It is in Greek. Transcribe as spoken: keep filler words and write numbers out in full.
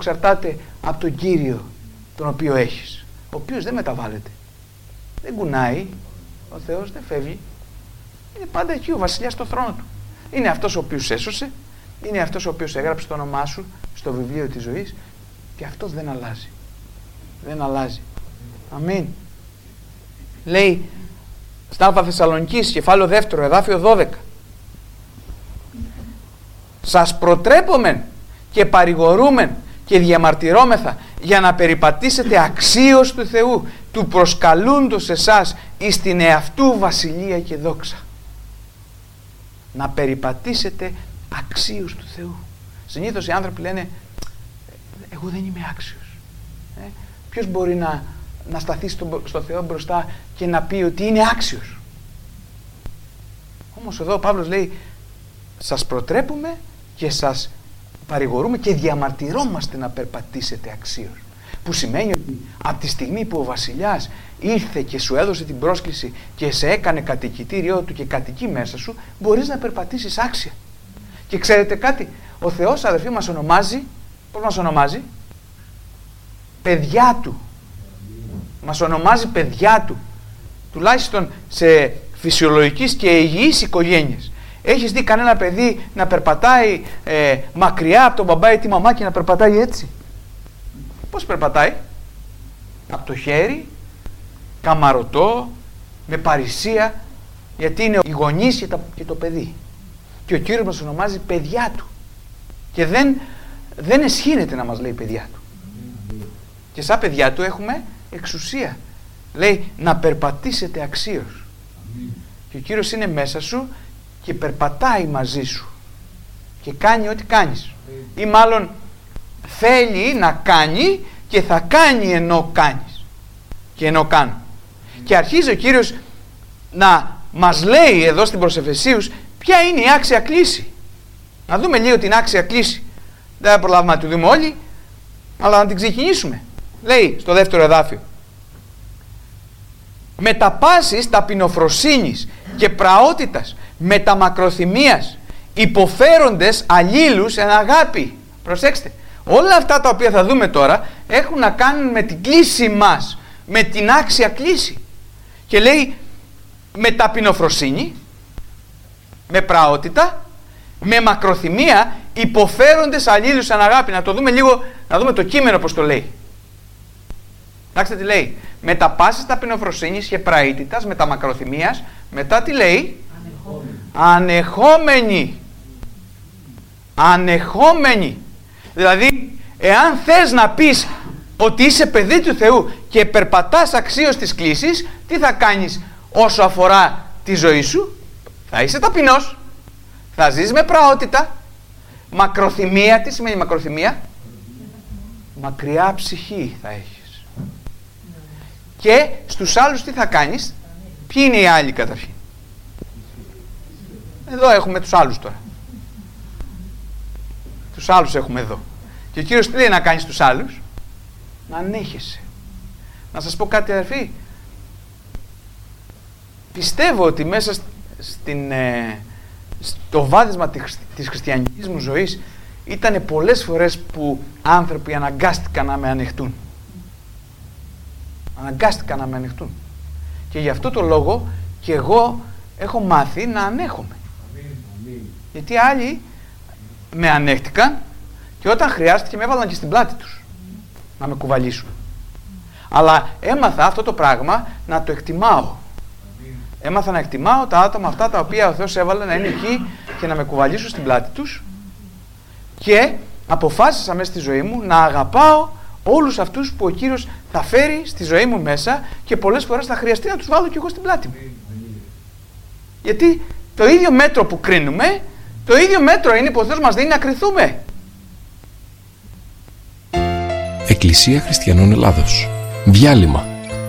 εξαρτάται από τον Κύριο τον οποίο έχεις, ο οποίος δεν μεταβάλλεται, δεν κουνάει, ο Θεός δεν φεύγει, είναι πάντα εκεί ο βασιλιάς στο θρόνο του. Είναι αυτός ο οποίος έσωσε, είναι αυτός ο οποίος έγραψε το όνομά σου στο βιβλίο της ζωής και αυτός δεν αλλάζει. Δεν αλλάζει. Αμήν. Λέει στα Α Θεσσαλονικής, κεφάλαιο δεύτερο, εδάφιο δώδεκα. Σας προτρέπομεν και παρηγορούμεν και διαμαρτυρόμεθα για να περιπατήσετε αξίως του Θεού, του προσκαλούντος εσάς εις την εαυτού βασιλεία και δόξα. Να περιπατήσετε αξίως του Θεού. Συνήθως οι άνθρωποι λένε, εγώ δεν είμαι άξιος. Ε, ποιος μπορεί να, να σταθεί στο, στο Θεό μπροστά και να πει ότι είναι άξιος? Όμως εδώ ο Παύλος λέει, σας προτρέπουμε και σας παρηγορούμε και διαμαρτυρόμαστε να περπατήσετε αξίως. Που σημαίνει ότι από τη στιγμή που ο βασιλιάς ήρθε και σου έδωσε την πρόσκληση και σε έκανε κατοικητήριό του και κατοικεί μέσα σου, μπορείς να περπατήσεις άξια. Και ξέρετε κάτι, ο Θεός, αδερφοί, μας ονομάζει, πώς μας ονομάζει? Παιδιά του. Μας ονομάζει παιδιά του. Τουλάχιστον σε φυσιολογικής και υγιείς οικογένειες. Έχεις δει κανένα παιδί να περπατάει ε, μακριά από τον μπαμπά ή τη μαμά και να περπατάει έτσι? Πώς περπατάει? Από το χέρι, καμαρωτό, με παρησία, γιατί είναι οι γονείς και, τα, και το παιδί. Και ο Κύριος μας ονομάζει παιδιά του. Και δεν, δεν εσχύνεται να μας λέει παιδιά του. Και σαν παιδιά του έχουμε εξουσία. Λέει να περπατήσετε αξίως. Και ο Κύριος είναι μέσα σου και περπατάει μαζί σου. Και κάνει ό,τι κάνεις. Ή μάλλον θέλει να κάνει και θα κάνει ενώ κάνεις. Και ενώ κάνω. Και αρχίζει ο Κύριος να μας λέει εδώ στην προς Εφεσίους ποια είναι η άξια κλίση. Να δούμε λίγο την άξια κλίση. Δεν θα προλάβουμε να τη δούμε όλοι, αλλά να την ξεκινήσουμε. Λέει στο δεύτερο εδάφιο, με τα πάσης ταπεινοφροσύνης και πραότητας, με τα μακροθυμίας, υποφέροντες αλλήλους εν αγάπη. Προσέξτε, όλα αυτά τα οποία θα δούμε τώρα έχουν να κάνουν με την κλίση μας, με την άξια κλίση. Και λέει με ταπεινοφροσύνη, με πραότητα, με μακροθυμία, υποφέροντες αλλήλους εν αγάπη. Να το δούμε λίγο, να δούμε το κείμενο πως το λέει. Κοιτάξτε τι λέει. Με τα πάσης ταπεινοφροσύνης και πραήτητας, με τα μακροθυμίας, μετά τι λέει? Ανεχόμενοι. Ανεχόμενοι. Ανεχόμενοι. Δηλαδή, εάν θες να πεις ότι είσαι παιδί του Θεού και περπατάς αξίως της κλίσης, τι θα κάνεις όσο αφορά τη ζωή σου? Θα είσαι ταπεινός. Θα ζεις με πραότητα. Μακροθυμία, τι σημαίνει μακροθυμία? Μακριά ψυχή θα έχεις. Και στους άλλους τι θα κάνεις? Ποιοι είναι οι άλλοι καταρχήν? Εδώ έχουμε τους άλλους τώρα. Τους άλλους έχουμε εδώ. Και ο Κύριος τι λέει να κάνεις τους άλλους? Να ανέχεσαι. Να σας πω κάτι, αδερφοί. Πιστεύω ότι μέσα στην, ε, στο βάδισμα της, της χριστιανικής μου ζωής ήταν πολλές φορές που άνθρωποι αναγκάστηκαν να με ανεχτούν. Αναγκάστηκαν να με ανεχτούν. Και γι' αυτό το λόγο και εγώ έχω μάθει να ανέχομαι. Γιατί άλλοι με ανέχτηκαν και όταν χρειάστηκε με έβαλαν και στην πλάτη τους να με κουβαλήσουν. Αλλά έμαθα αυτό το πράγμα να το εκτιμάω. Έμαθα να εκτιμάω τα άτομα αυτά τα οποία ο Θεός έβαλε να είναι εκεί και να με κουβαλήσουν στην πλάτη τους, και αποφάσισα μέσα στη ζωή μου να αγαπάω όλους αυτούς που ο Κύριος θα φέρει στη ζωή μου μέσα και πολλές φορές θα χρειαστεί να τους βάλω και εγώ στην πλάτη μου. Γιατί το ίδιο μέτρο που κρίνουμε, το ίδιο μέτρο είναι που ο Θεός μας δίνει να κριθούμε. Εκκλησία Χριστιανών Ελλάδος. Διάλειμμα.